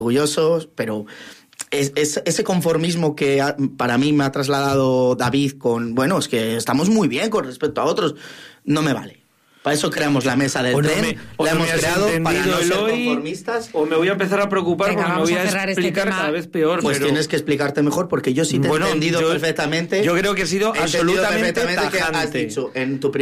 orgullosos, pero ese conformismo que para mí me ha trasladado David con, bueno, es que estamos muy bien con respecto a otros, no me vale. Para eso creamos la mesa del tren, la hemos creado para no ser conformistas. O me voy a empezar a preocupar porque me voy a explicar cada vez peor. Pues tienes que explicarte mejor, porque yo sí te he entendido perfectamente. Yo creo que he sido absolutamente tajante. Que has dicho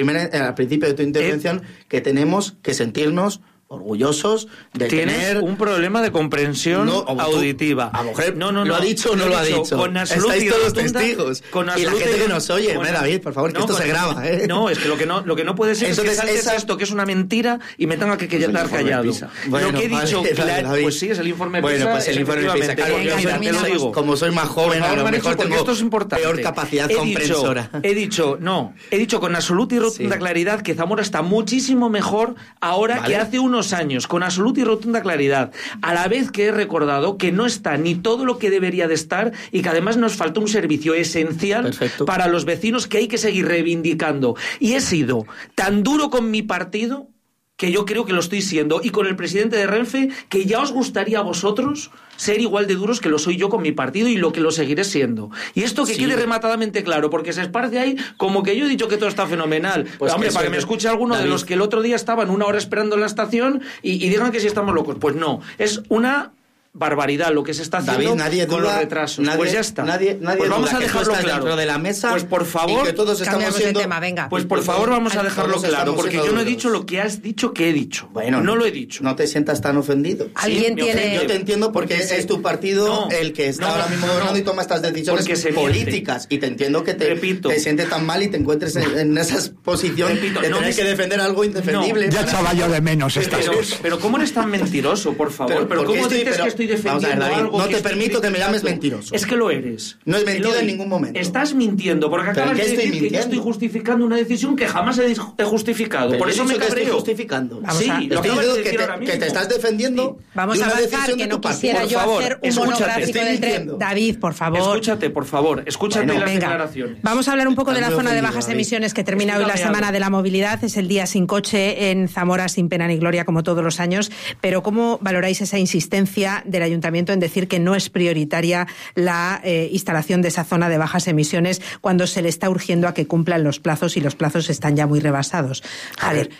al principio de tu intervención que tenemos que sentirnos orgullosos de tener un problema de comprensión auditiva. A mujer, no, ¿lo ha dicho o no lo ha dicho? Con absoluta estáis todos testigos. Y la gente que nos oye, David, por favor, que esto se graba. No, es que lo que no puede ser es que saltes esto, que es una mentira, y me tenga que quedar callado. Bueno, lo que he dicho, pues sí, es el informe PISA. Bueno, pues el informe PISA, claro, como soy más joven, a lo mejor tengo peor capacidad comprensora. He dicho con absoluta y rotunda claridad que Zamora está muchísimo mejor ahora que hace unos años, con absoluta y rotunda claridad, a la vez que he recordado que no está ni todo lo que debería de estar y que además nos falta un servicio esencial para los vecinos que hay que seguir reivindicando. Y he sido tan duro con mi partido, que yo creo que lo estoy siendo, y con el presidente de Renfe, que ya os gustaría a vosotros ser igual de duros que lo soy yo con mi partido y lo que lo seguiré siendo. Y esto que quede rematadamente claro, porque se esparce ahí como que yo he dicho que todo está fenomenal. Pues hombre, para que me escuche alguno de los que el otro día estaban una hora esperando en la estación y digan que sí estamos locos. Pues no, es una barbaridad lo que se está haciendo, David, con los retrasos. Pues ya está. Nadie pues vamos a dejarlo claro dentro de la mesa. Pues por favor, y que todos estamos siendo... tema, venga. Pues por favor vamos a dejarlo claro, porque yo no he dicho lo que has dicho que he dicho. Bueno, no lo he dicho. No te sientas tan ofendido. ¿Alguien tiene...? Yo te entiendo porque es tu partido el que está ahora mismo gobernando y toma estas decisiones políticas. Y te entiendo que te sientes tan mal y te encuentres en esa posición de tener que defender algo indefendible. Ya echaba yo de menos estas cosas. Pero ¿cómo eres tan mentiroso, por favor? ¿Pero cómo dices que estoy defendiendo? No te permito que me llames mentiroso. Es que lo eres. No he mentido en ningún momento. Estás mintiendo, porque acabas de decir que yo estoy justificando una decisión que jamás he justificado. Por eso me cabreo. Estoy justificando. Sí, lo acabas de decir ahora mismo. Que te estás defendiendo. Vamos a avanzar, que no quisiera yo hacer un monográfico del tren. David, por favor. Escúchate las declaraciones. Vamos a hablar un poco de la zona de bajas emisiones que termina hoy la Semana de la Movilidad. Es el día sin coche en Zamora, sin pena ni gloria, como todos los años. Pero ¿cómo valoráis esa insistencia del Ayuntamiento en decir que no es prioritaria la instalación de esa zona de bajas emisiones cuando se le está urgiendo a que cumplan los plazos y los plazos están ya muy rebasados? Javier.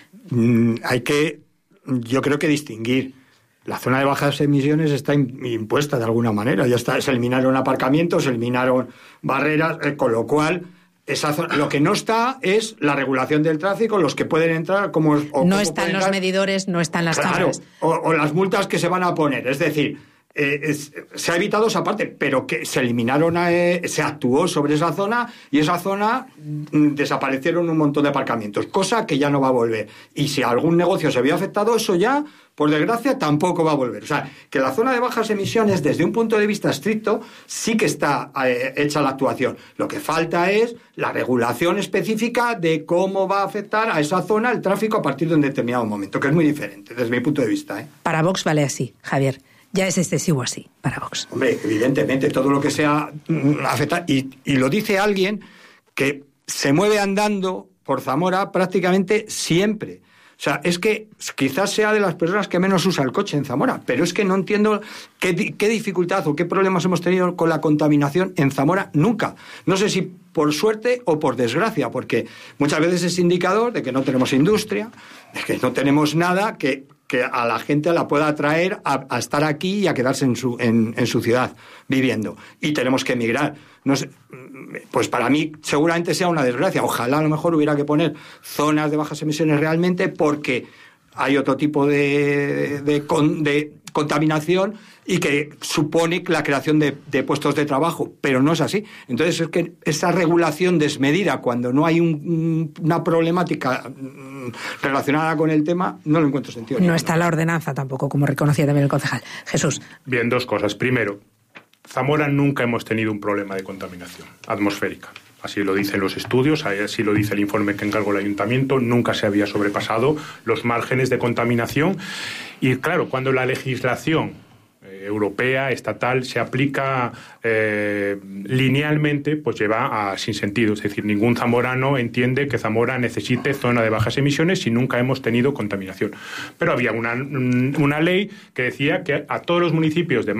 Yo creo que distinguir. La zona de bajas emisiones está impuesta de alguna manera. Se eliminaron aparcamientos, se eliminaron barreras, con lo cual... lo que no está es la regulación del tráfico, los que pueden entrar, no están los medidores, no están las cámaras. O las multas que se van a poner. Es decir, se ha evitado esa parte, pero que se eliminaron, se actuó sobre esa zona y esa zona desaparecieron un montón de aparcamientos, cosa que ya no va a volver. Y si algún negocio se había afectado, eso ya, por desgracia, tampoco va a volver. O sea, que la zona de bajas emisiones, desde un punto de vista estricto, sí que está hecha la actuación. Lo que falta es la regulación específica de cómo va a afectar a esa zona el tráfico a partir de un determinado momento, que es muy diferente, desde mi punto de vista. Para Vox vale así, Javier. Ya es excesivo así, para Vox. Hombre, evidentemente, todo lo que sea afectar... Y lo dice alguien que se mueve andando por Zamora prácticamente siempre. O sea, es que quizás sea de las personas que menos usa el coche en Zamora, pero es que no entiendo qué dificultad o qué problemas hemos tenido con la contaminación en Zamora nunca. No sé si por suerte o por desgracia, porque muchas veces es indicador de que no tenemos industria, de que no tenemos nada que a la gente la pueda atraer a estar aquí y a quedarse en su ciudad viviendo. Y tenemos que emigrar. No sé, pues para mí seguramente sea una desgracia. Ojalá a lo mejor hubiera que poner zonas de bajas emisiones realmente, porque hay otro tipo de contaminación y que supone la creación de puestos de trabajo, pero no es así. Entonces es que esa regulación desmedida cuando no hay una problemática relacionada con el tema, no lo encuentro sentido. No está la ordenanza tampoco, como reconocía también el concejal. Jesús. Bien, dos cosas. Primero, Zamora nunca hemos tenido un problema de contaminación atmosférica. Así lo dicen los estudios, así lo dice el informe que encargó el Ayuntamiento, nunca se había sobrepasado los márgenes de contaminación. Y claro, cuando la legislación europea, estatal, se aplica linealmente, pues lleva a sinsentido. Es decir, ningún zamorano entiende que Zamora necesite zona de bajas emisiones si nunca hemos tenido contaminación. Pero había una ley que decía que a todos los municipios de